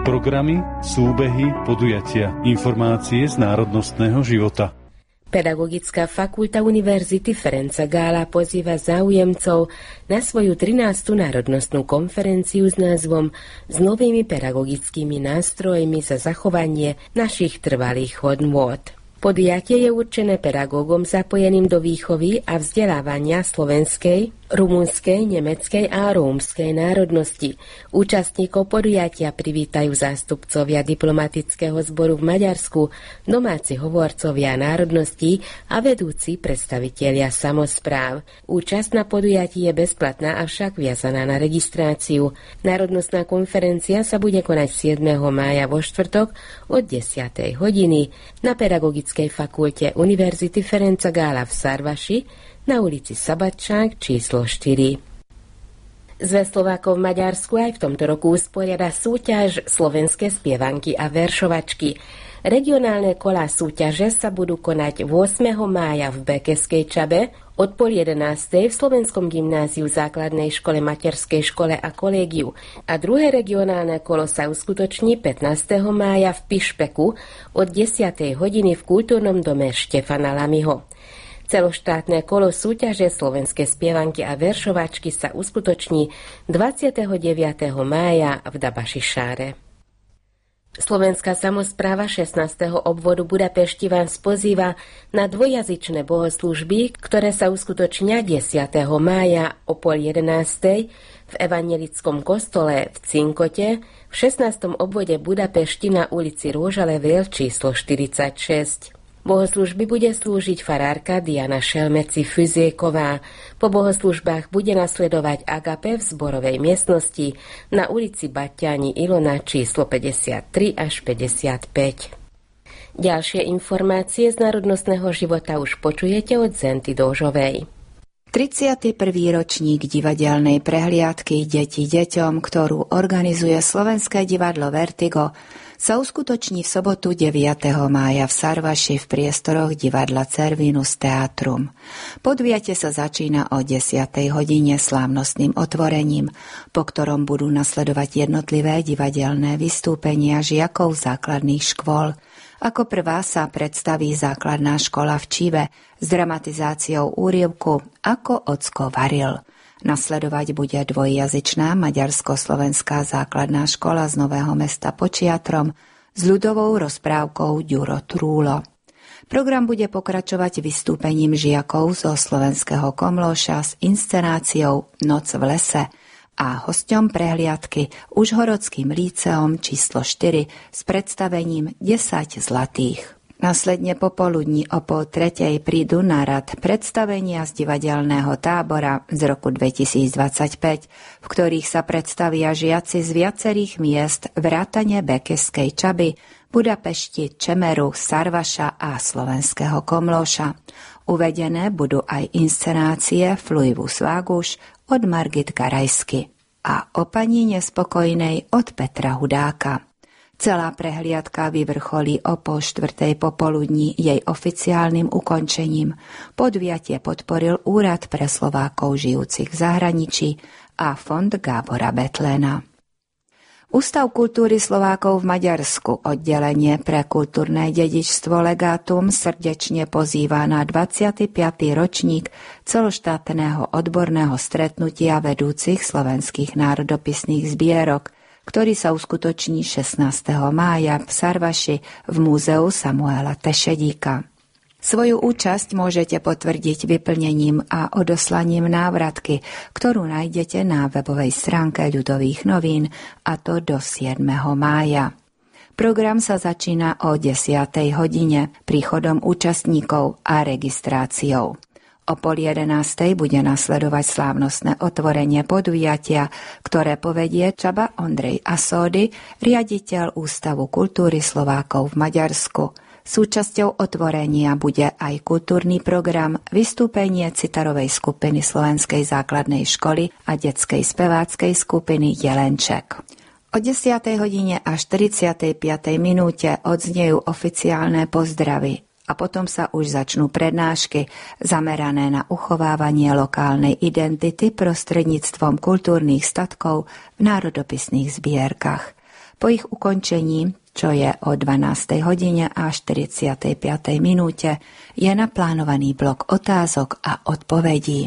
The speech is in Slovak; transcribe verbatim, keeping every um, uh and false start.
Programy, súbehy, podujatia, informácie z národnostného života. Pedagogická fakulta Univerzity Ferenca Gála pozýva záujemcov na svoju trinástu národnostnú konferenciu s názvom S novými pedagogickými nástrojmi za zachovanie našich trvalých hodnôt. Podujatie je určené pedagógom zapojeným do výchovy a vzdelávania slovenskej, rumunskej, nemeckej a rómskej národnosti. Účastníkov podujatia privítajú zástupcovia diplomatického zboru v Maďarsku, domáci hovorcovia národností a vedúci predstavitelia samospráv. Účasť na podujatí je bezplatná, avšak viazaná na registráciu. Národnostná konferencia sa bude konať siedmeho mája vo štvrtok od desiatej hodiny na Pedagogickej fakulte Univerzity Ferenca Gála v Sarvaši na ulici Sabatčák číslo štyri. Zväz Slovákov v Maďarsku aj v tomto roku usporiada súťaž Slovenské spievanky a veršovačky. Regionálne kolá súťaže sa budú konať ôsmeho mája v Bekeskej Čabe od pol jedenástej v Slovenskom gymnáziu, základnej škole, materskej škole a kolégiu. A druhé regionálne kolo sa uskutoční pätnásteho mája v Pišpeku od desiatej hodiny v kultúrnom dome Štefana Lamyho. Celoštátne kolo súťaže Slovenské spievanky a veršovačky sa uskutoční dvadsiateho deviateho mája v Dabašišáre. Slovenská samospráva šestnásteho obvodu Budapešti vás pozýva na dvojjazyčné bohoslúžby, ktoré sa uskutočnia desiateho mája o pol jedenástej v evanjelickom kostole v Cinkote v šestnástom obvode Budapešti na ulici Róžalevél číslo štyridsaťšesť. Bohoslúžby bude slúžiť farárka Diana Šelmeci Fyzieková. Po bohoslúžbách bude nasledovať agape v zborovej miestnosti na ulici Baťáni Ilona číslo päťdesiattri až päťdesiatpäť. Ďalšie informácie z národnostného života už počujete od Zenty Dóžovej. tridsiaty prvý ročník divadelnej prehliadky Deti deťom, ktorú organizuje Slovenské divadlo Vertigo, sa uskutoční v sobotu deviateho mája v Sarvaši v priestoroch divadla Cervinus Teatrum. Podujatie sa začína o desiatej hodine slávnostným otvorením, po ktorom budú nasledovať jednotlivé divadelné vystúpenia žiakov základných škôl. Ako prvá sa predstaví základná škola v Čive s dramatizáciou úryvku Ako ocko varil. Nasledovať bude dvojjazyčná maďarsko-slovenská základná škola z Nového Mesta pod Čiatrom s ľudovou rozprávkou Ďuro Trúlo. Program bude pokračovať vystúpením žiakov zo Slovenského Komlóša s inscenáciou Noc v lese a hosťom prehliadky Užhorodským líceom číslo štyri s predstavením desať zlatých. Následne popoludní o pol tretej prídu na rad predstavenia z divadelného tábora z roku dvetisícdvadsaťpäť, v ktorých sa predstavia žiaci z viacerých miest vrátane Bekeskej Čaby, Budapešti, Čemeru, Sarvaša a Slovenského Komlóša. Uvedené budú aj inscenácie Fluivus Vagus od Margit Garajsky a O pani nespokojnej od Petra Hudáka. Celá prehliadka vyvrcholí o pol štvrtej popoludní jej oficiálnym ukončením. Podujatie podporil Úrad pre Slovákov žijúcich v zahraničí a Fond Gábora Betléna. Ústav kultúry Slovákov v Maďarsku, oddelenie pre kultúrne dedičstvo Legátum, srdečne pozýva na dvadsiaty piaty ročník celoštátneho odborného stretnutia vedúcich slovenských národopisných zbierok, ktorý sa uskutoční šestnásteho mája v Sarvaši v múzeu Samuela Tešedíka. Svoju účasť môžete potvrdiť vyplnením a odoslaním návratky, ktorú nájdete na webovej stránke Ľudových novín, a to do siedmeho mája. Program sa začína o desiatej hodine príchodom účastníkov a registráciou. O pol jedenástej bude nasledovať slávnostné otvorenie podujatia, ktoré povedie Csaba Ondrej Asódy, riaditeľ Ústavu kultúry Slovákov v Maďarsku. Súčasťou otvorenia bude aj kultúrny program, vystúpenie citarovej skupiny Slovenskej základnej školy a detskej speváckej skupiny Jelenček. O desiatej hodine a štyridsiatej piatej minúte odznejú oficiálne pozdravy a potom sa už začnú prednášky zamerané na uchovávanie lokálnej identity prostredníctvom kultúrnych statkov v národopisných zbierkach. Po ich ukončení, čo je o dvanástej hodine a štyridsiatej piatej minúte, je naplánovaný blok otázok a odpovedí.